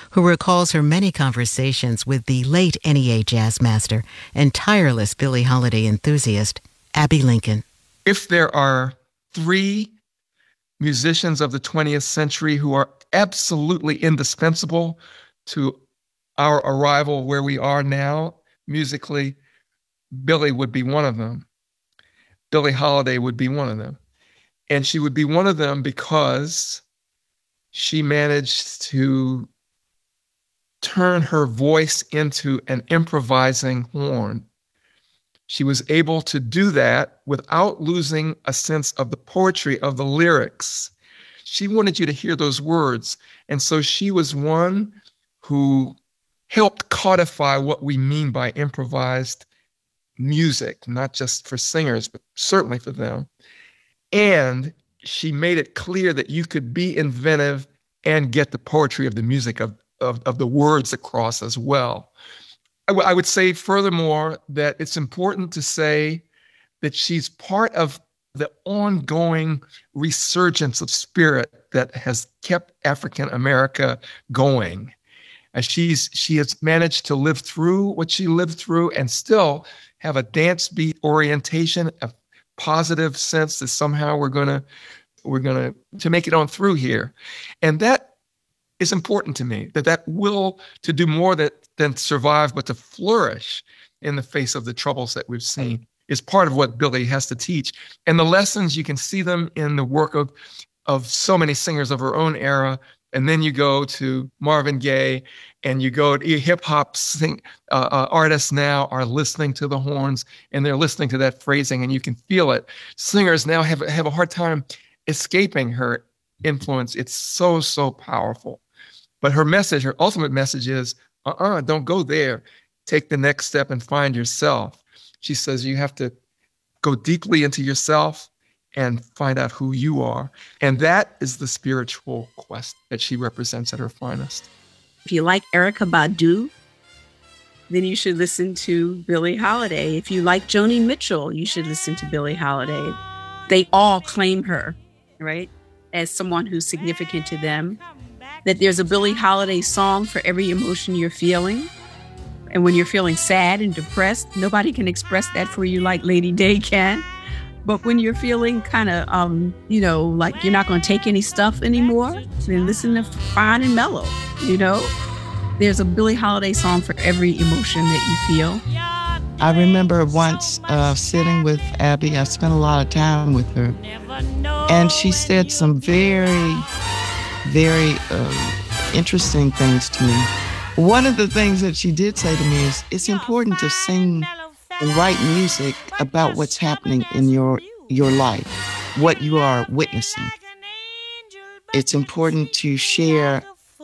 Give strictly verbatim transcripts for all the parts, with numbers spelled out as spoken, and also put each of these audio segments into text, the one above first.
who recalls her many conversations with the late N E A jazz master and tireless Billie Holiday enthusiast, Abbey Lincoln. If there are three musicians of the twentieth century who are absolutely indispensable to our arrival where we are now musically, Billie would be one of them. Billie Holiday would be one of them. And she would be one of them because she managed to turn her voice into an improvising horn. She was able to do that without losing a sense of the poetry of the lyrics. She wanted you to hear those words. And so she was one who helped codify what we mean by improvised music, not just for singers, but certainly for them. And she made it clear that you could be inventive and get the poetry of the music of, of, of the words across as well. I, w- I would say furthermore that it's important to say that she's part of the ongoing resurgence of spirit that has kept African America going. And she's she has managed to live through what she lived through and still have a dance beat orientation, a positive sense that somehow we're gonna we're gonna to make it on through here, and that is important to me. That that will to do more that, than survive, but to flourish in the face of the troubles that we've seen is part of what Billie has to teach. And the lessons, you can see them in the work of of so many singers of her own era. And then you go to Marvin Gaye, and you go to hip hop sing uh, uh, artists now are listening to the horns, and they're listening to that phrasing, and you can feel it. Singers now have have a hard time escaping her influence. It's so so powerful. But her message, her ultimate message is, uh-uh, don't go there. Take the next step and find yourself. She says you have to go deeply into yourself and find out who you are. And that is the spiritual quest that she represents at her finest. If you like Erykah Badu, then you should listen to Billie Holiday. If you like Joni Mitchell, you should listen to Billie Holiday. They all claim her, right, as someone who's significant to them. That there's a Billie Holiday song for every emotion you're feeling. And when you're feeling sad and depressed, nobody can express that for you like Lady Day can. But when you're feeling kind of, um, you know, like you're not going to take any stuff anymore, then listen to Fine and Mellow, you know? There's a Billie Holiday song for every emotion that you feel. I remember once uh, sitting with Abbey. I spent a lot of time with her. And she said some very, very uh, interesting things to me. One of the things that she did say to me is, it's important to sing and write music about what's happening in your your life, what you are witnessing. It's important to share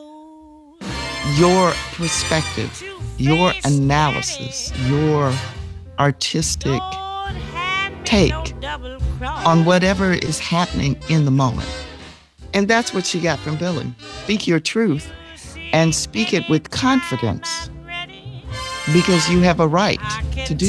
your perspective, your analysis, your artistic take on whatever is happening in the moment. And that's what she got from Billie. Speak your truth and speak it with confidence, because you have a right to do